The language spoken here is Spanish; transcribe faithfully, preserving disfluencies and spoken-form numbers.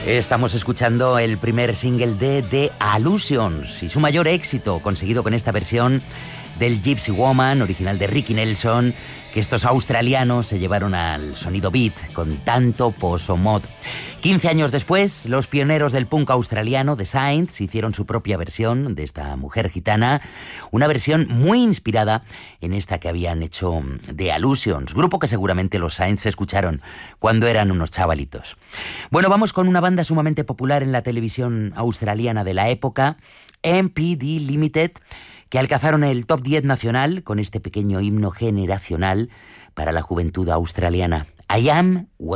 Estamos escuchando el primer single de The Allusions y su mayor éxito conseguido con esta versión del Gypsy Woman, original de Ricky Nelson, que estos australianos se llevaron al sonido beat con tanto pozo mod. quince años después, los pioneros del punk australiano, The Saints, hicieron su propia versión de esta mujer gitana, una versión muy inspirada en esta que habían hecho The Allusions, grupo que seguramente los Saints escucharon cuando eran unos chavalitos. Bueno, vamos con una banda sumamente popular en la televisión australiana de la época, M P D Limited, que alcanzaron el top diez nacional con este pequeño himno generacional para la juventud australiana. I Am What